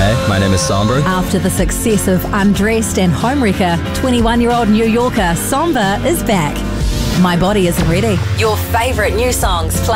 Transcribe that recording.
Hey, my name is Sombra. After the success of Undressed and Homewrecker, 21-year-old New Yorker Sombra is back. My Body Isn't Ready. Your favourite new songs played